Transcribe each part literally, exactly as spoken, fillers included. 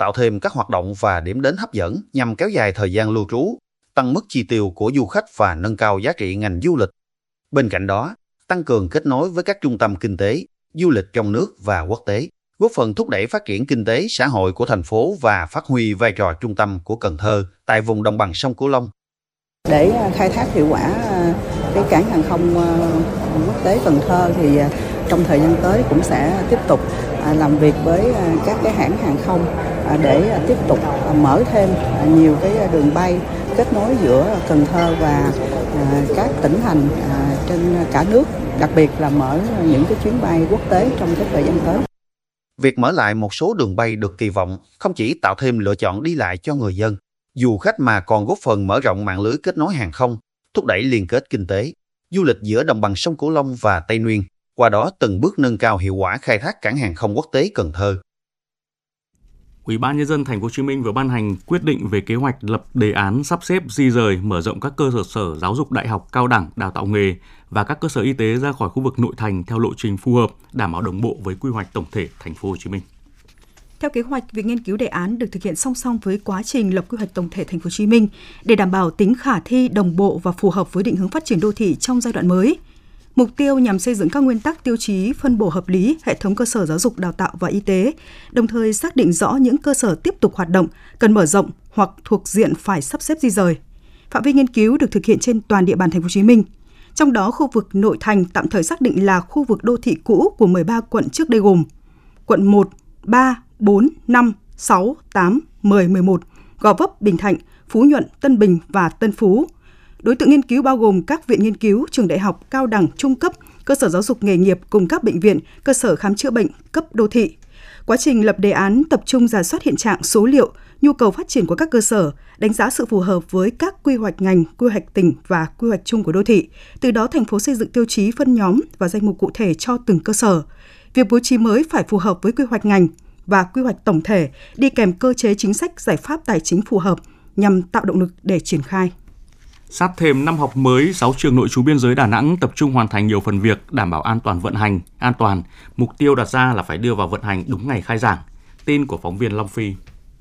tạo thêm các hoạt động và điểm đến hấp dẫn nhằm kéo dài thời gian lưu trú, tăng mức chi tiêu của du khách và nâng cao giá trị ngành du lịch. Bên cạnh đó, tăng cường kết nối với các trung tâm kinh tế, du lịch trong nước và quốc tế, góp phần thúc đẩy phát triển kinh tế xã hội của thành phố và phát huy vai trò trung tâm của Cần Thơ tại vùng đồng bằng sông Cửu Long. Để khai thác hiệu quả cái cảng hàng không quốc tế Cần Thơ thì trong thời gian tới cũng sẽ tiếp tục làm việc với các cái hãng hàng không để tiếp tục mở thêm nhiều cái đường bay kết nối giữa Cần Thơ và các tỉnh thành trên cả nước, đặc biệt là mở những cái chuyến bay quốc tế trong cái thời gian tới. Việc mở lại một số đường bay được kỳ vọng không chỉ tạo thêm lựa chọn đi lại cho người dân, du khách mà còn góp phần mở rộng mạng lưới kết nối hàng không, thúc đẩy liên kết kinh tế, du lịch giữa đồng bằng sông Cửu Long và Tây Nguyên, qua đó từng bước nâng cao hiệu quả khai thác cảng hàng không quốc tế Cần Thơ. Ủy ban Nhân dân Thành phố Hồ Chí Minh vừa ban hành quyết định về kế hoạch lập đề án sắp xếp di rời, mở rộng các cơ sở sở giáo dục đại học, cao đẳng, đào tạo nghề và các cơ sở y tế ra khỏi khu vực nội thành theo lộ trình phù hợp, đảm bảo đồng bộ với quy hoạch tổng thể Thành phố Hồ Chí Minh. Theo kế hoạch, việc nghiên cứu đề án được thực hiện song song với quá trình lập quy hoạch tổng thể Thành phố Hồ Chí Minh để đảm bảo tính khả thi, đồng bộ và phù hợp với định hướng phát triển đô thị trong giai đoạn mới. Mục tiêu nhằm xây dựng các nguyên tắc tiêu chí phân bổ hợp lý hệ thống cơ sở giáo dục đào tạo và y tế, đồng thời xác định rõ những cơ sở tiếp tục hoạt động, cần mở rộng hoặc thuộc diện phải sắp xếp di rời. Phạm vi nghiên cứu được thực hiện trên toàn địa bàn Thành phố Hồ Chí Minh. Trong đó, khu vực nội thành tạm thời xác định là khu vực đô thị cũ của mười ba quận trước đây gồm quận một, ba, bốn, năm, sáu, tám, mười, mười một, Gò Vấp, Bình Thạnh, Phú Nhuận, Tân Bình và Tân Phú. Đối tượng nghiên cứu bao gồm các viện nghiên cứu, trường đại học, cao đẳng, trung cấp, cơ sở giáo dục nghề nghiệp cùng các bệnh viện, cơ sở khám chữa bệnh cấp đô thị. Quá trình lập đề án tập trung rà soát hiện trạng, số liệu, nhu cầu phát triển của các cơ sở, đánh giá sự phù hợp với các quy hoạch ngành, quy hoạch tỉnh và quy hoạch chung của đô thị. Từ đó thành phố xây dựng tiêu chí phân nhóm và danh mục cụ thể cho từng cơ sở. Việc bố trí mới phải phù hợp với quy hoạch ngành và quy hoạch tổng thể, đi kèm cơ chế chính sách giải pháp tài chính phù hợp nhằm tạo động lực để triển khai. Sát thêm năm học mới, sáu trường nội trú biên giới Đà Nẵng tập trung hoàn thành nhiều phần việc đảm bảo an toàn vận hành, an toàn. Mục tiêu đặt ra là phải đưa vào vận hành đúng ngày khai giảng. Tin của phóng viên Long Phi.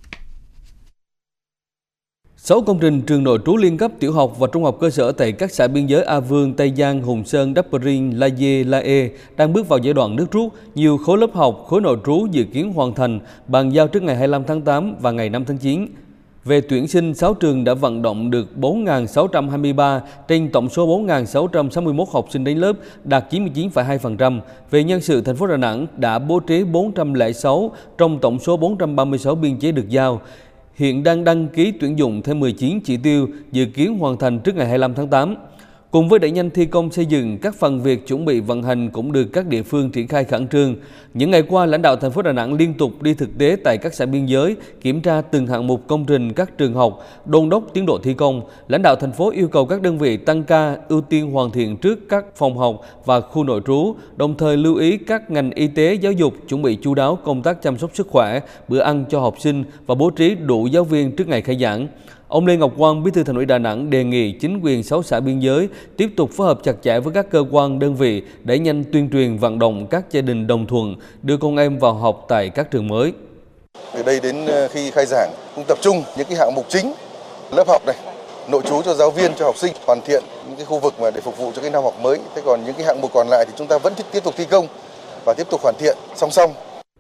sáu công trình trường nội trú liên cấp tiểu học và trung học cơ sở tại các xã biên giới A Vương, Tây Giang, Hùng Sơn, Đắk Pơ Rin, La Dê, La E đang bước vào giai đoạn nước rút. Nhiều khối lớp học, khối nội trú dự kiến hoàn thành, bàn giao trước ngày hai mươi lăm tháng tám và ngày năm tháng chín. Về tuyển sinh, sáu trường đã vận động được bốn nghìn sáu trăm hai mươi ba trên tổng số bốn nghìn sáu trăm sáu mươi mốt học sinh đến lớp, đạt chín mươi chín phẩy hai phần trăm. Về nhân sự, thành phố Đà Nẵng đã bố trí bốn trăm lẻ sáu trong tổng số bốn trăm ba mươi sáu biên chế được giao. Hiện đang đăng ký tuyển dụng thêm mười chín chỉ tiêu, dự kiến hoàn thành trước ngày hai mươi lăm tháng tám. Cùng với đẩy nhanh thi công xây dựng, các phần việc chuẩn bị vận hành cũng được các địa phương triển khai khẩn trương. Những ngày qua, lãnh đạo thành phố Đà Nẵng liên tục đi thực tế tại các xã biên giới, kiểm tra từng hạng mục công trình các trường học, đôn đốc tiến độ thi công. Lãnh đạo thành phố yêu cầu các đơn vị tăng ca, ưu tiên hoàn thiện trước các phòng học và khu nội trú, đồng thời lưu ý các ngành y tế, giáo dục chuẩn bị chu đáo công tác chăm sóc sức khỏe, bữa ăn cho học sinh và bố trí đủ giáo viên trước ngày khai giảng. Ông Lê Ngọc Quang, Bí thư Thành ủy Đà Nẵng đề nghị chính quyền sáu xã biên giới tiếp tục phối hợp chặt chẽ với các cơ quan, đơn vị đẩy nhanh tuyên truyền vận động các gia đình đồng thuận đưa con em vào học tại các trường mới. Từ đây đến khi khai giảng cũng tập trung những cái hạng mục chính, lớp học này, nội trú cho giáo viên, cho học sinh, hoàn thiện những cái khu vực mà để phục vụ cho cái năm học mới. Thế còn những cái hạng mục còn lại thì chúng ta vẫn tiếp tục thi công và tiếp tục hoàn thiện song song.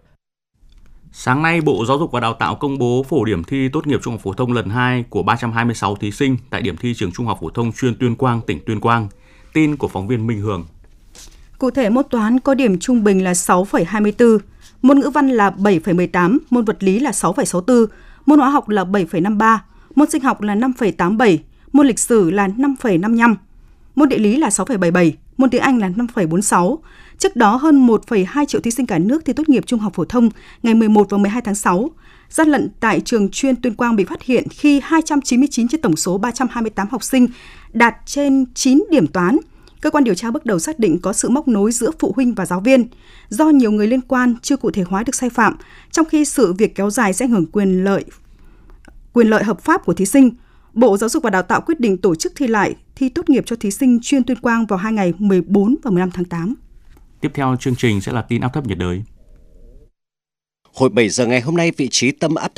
Sáng nay, Bộ Giáo dục và Đào tạo công bố phổ điểm thi tốt nghiệp trung học phổ thông lần hai của ba trăm hai mươi sáu thí sinh tại điểm thi trường Trung học phổ thông chuyên Tuyên Quang, tỉnh Tuyên Quang. Tin của phóng viên Minh Hường. Cụ thể, môn toán có điểm trung bình là sáu phẩy hai mươi tư, môn ngữ văn là bảy phẩy mười tám, môn vật lý là sáu phẩy sáu mươi tư, môn hóa học là bảy phẩy năm mươi ba, môn sinh học là năm phẩy tám mươi bảy, môn lịch sử là năm phẩy năm mươi lăm, môn địa lý là sáu phẩy bảy mươi bảy, môn tiếng Anh là năm phẩy bốn mươi sáu. Trước đó, hơn một phẩy hai triệu thí sinh cả nước thi tốt nghiệp trung học phổ thông ngày mười một và mười hai tháng sáu. Gian lận tại trường chuyên Tuyên Quang bị phát hiện khi hai trăm chín mươi chín trên tổng số ba trăm hai mươi tám học sinh đạt trên chín điểm toán. Cơ quan điều tra bước đầu xác định có sự móc nối giữa phụ huynh và giáo viên. Do nhiều người liên quan chưa cụ thể hóa được sai phạm, trong khi sự việc kéo dài sẽ ảnh hưởng quyền lợi quyền lợi hợp pháp của thí sinh, Bộ Giáo dục và Đào tạo quyết định tổ chức thi lại thi tốt nghiệp cho thí sinh chuyên Tuyên Quang vào hai ngày mười bốn và mười lăm tháng tám. Tiếp theo chương trình sẽ là tin áp thấp nhiệt đới. Hồi bảy giờ ngày hôm nay, vị trí tâm áp thấp